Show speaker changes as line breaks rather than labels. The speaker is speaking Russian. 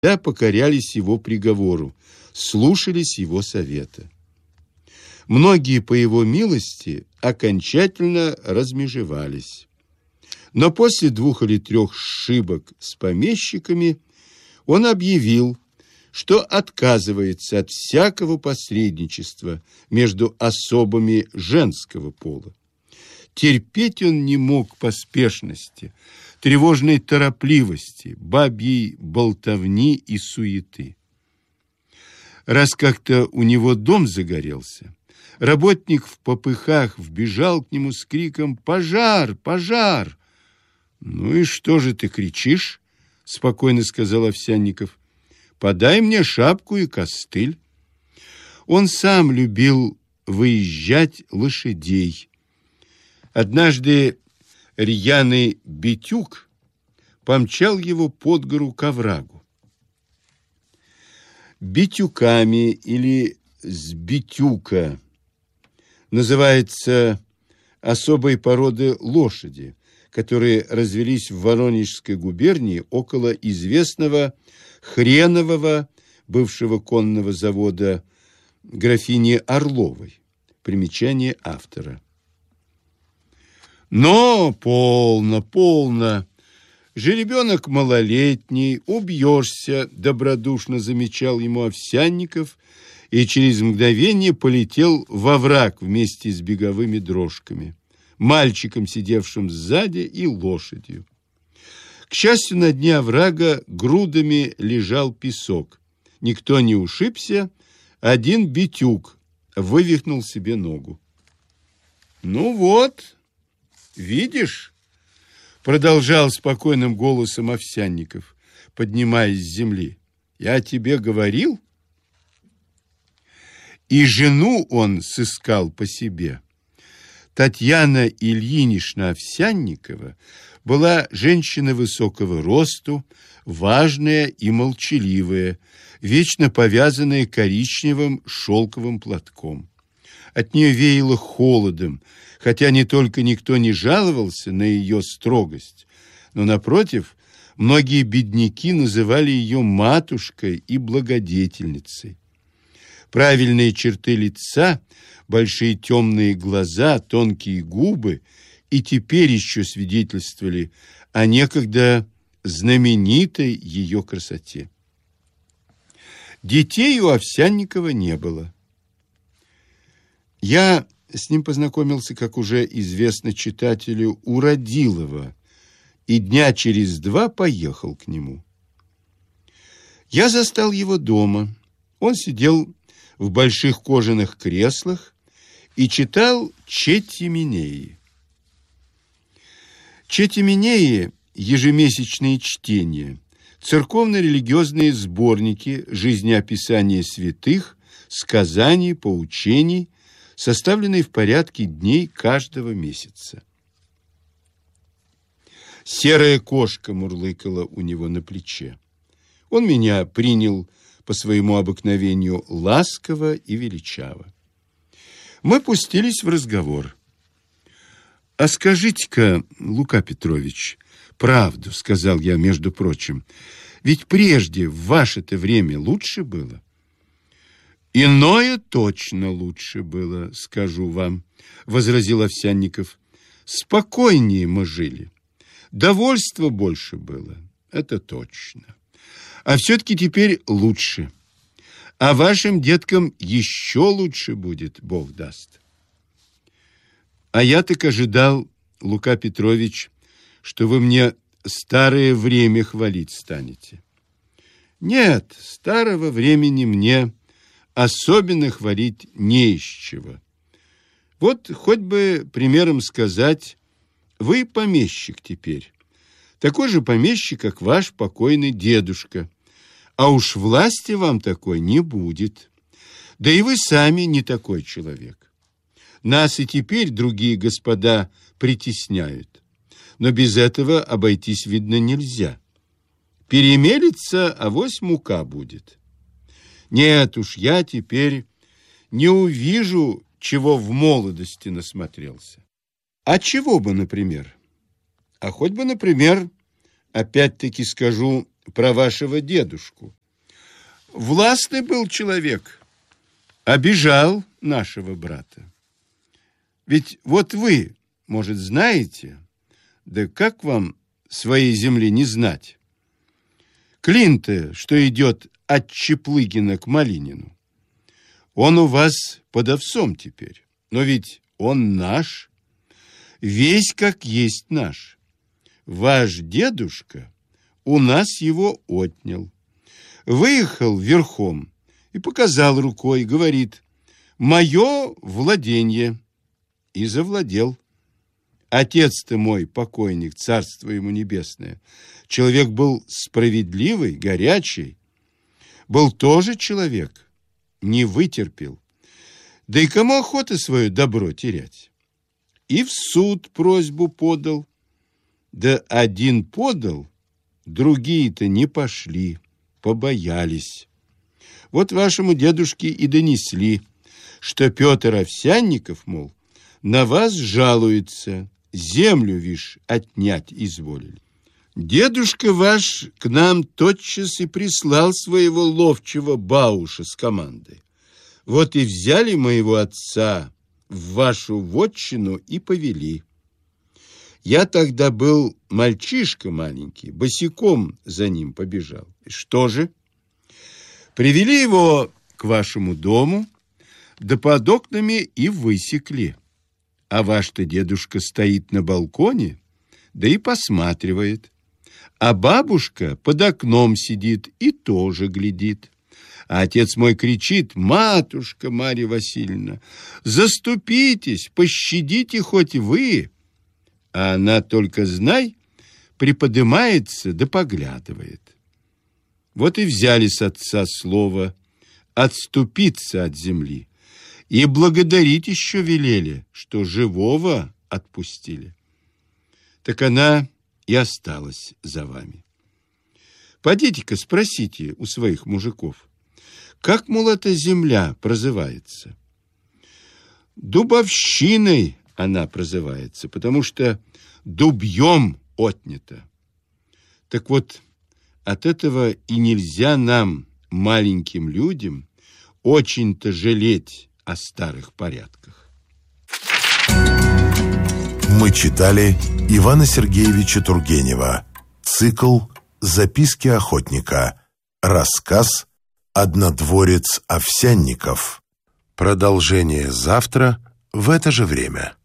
всегда покорялись его приговору, слушались его совета. Многие по его милости окончательно размежевались. Но после 2 или 3 сшибок с помещиками он объявил, что отказывается от всякого посредничества между особами женского пола. Терпеть он не мог поспешности, тревожной торопливости, бабьей болтовни и суеты. Раз как-то у него дом загорелся, работник в попыхах вбежал к нему с криком: «Пожар! Пожар!» «Ну и что же ты кричишь?» — спокойно сказал Овсянников. «Подай мне шапку и костыль». Он сам любил выезжать лошадей. Однажды рьяный Битюк помчал его под гору к оврагу. Битюками или с битюка называется особой породы лошади, которые развелись в Воронежской губернии около известного Хренового, бывшего конного завода, графини Орловой. Примечание автора. Но полно. Жеребенок малолетний, убьешься, добродушно замечал ему Овсянников, и через мгновение полетел во враг вместе с беговыми дрожками, мальчиком, сидевшим сзади, и лошадью. К счастью, на дне оврага грудами лежал песок. Никто не ушибся, один Битюк вывихнул себе ногу. «Ну вот, видишь?» — продолжал спокойным голосом Овсянников, поднимаясь с земли. «Я тебе говорил?» И жену он сыскал по себе. Татьяна Ильинична Овсянникова была женщина высокого росту, важная и молчаливая, вечно повязанная коричневым шелковым платком. От нее веяло холодом, хотя не только никто не жаловался на ее строгость, но, напротив, многие бедняки называли ее матушкой и благодетельницей. Правильные черты лица, большие темные глаза, тонкие губы и теперь еще свидетельствовали о некогда знаменитой ее красоте. Детей у Овсянникова не было. Я с ним познакомился, как уже известно читателю, у Родилова, и дня через 2 поехал к нему. Я застал его дома. Он сидел в больших кожаных креслах и читал Четти Минеи. Четти Минеи – ежемесячные чтения, церковно-религиозные сборники жизнеописания святых, сказаний, поучений, составленные в порядке дней каждого месяца. Серая кошка мурлыкала у него на плече. Он меня принял по своему обыкновению ласково и величаво. Мы пустились в разговор. «А скажите-ка, Лука Петрович, правду, — сказал я, между прочим, — ведь прежде в ваше-то время лучше было?» «Иное точно лучше было, скажу вам, — возразил Овсянников. Спокойнее мы жили, довольства больше было, это точно. А все-таки теперь лучше. А вашим деткам еще лучше будет, Бог даст». «А я так ожидал, Лука Петрович, что вы мне старое время хвалить станете». «Нет, старого времени мне особенно хвалить не из чего. Вот хоть бы примером сказать, вы помещик теперь, такой же помещик, как ваш покойный дедушка, а уж власти вам такой не будет. Да и вы сами не такой человек. Нас и теперь другие господа притесняют, но без этого обойтись, видно, нельзя. Перемелется, авось мука будет. Нет уж, я теперь не увижу, чего в молодости насмотрелся. А чего бы, например? А хоть бы, например, опять-таки скажу, про вашего дедушку. Властный был человек, обижал нашего брата. Ведь вот вы, может, знаете, да как вам своей земли не знать? Клин-то, что идет от Чеплыгина к Малинину, он у вас под овсом теперь, но ведь он наш, весь как есть наш. Ваш дедушка у нас его отнял, выехал верхом и показал рукой, говорит: «Мое владение», и завладел. Отец-то мой, покойник, царство ему небесное, человек был справедливый, горячий, был тоже человек, не вытерпел. Да и кому охота свое добро терять? И в суд просьбу подал. Да один подал, другие-то не пошли, побоялись. Вот вашему дедушке и донесли, что Петр Овсянников, мол, на вас жалуется, землю, вишь, отнять изволили. Дедушка ваш к нам тотчас и прислал своего ловчего Бауша с командой. Вот и взяли моего отца в вашу вотчину и повели. Я тогда был мальчишка маленький, босиком за ним побежал. Что же? Привели его к вашему дому, да под окнами и высекли. А ваш-то дедушка стоит на балконе, да и посматривает. А бабушка под окном сидит и тоже глядит. А отец мой кричит: «Матушка Марья Васильевна, заступитесь, пощадите хоть вы!» А она только, знай, приподымается да поглядывает. Вот и взяли с отца слово отступиться от земли. И благодарить еще велели, что живого отпустили. Так она и осталась за вами. Подите-ка спросите у своих мужиков, как, мол, эта земля прозывается. Дубовщиной она прозывается, потому что дубьем отнята. Так вот, от этого и нельзя нам, маленьким людям, очень-то жалеть о старых порядках.
Мы читали Ивана Сергеевича Тургенева. Цикл «Записки охотника». Рассказ «Однодворец Овсянников». Продолжение завтра в это же время.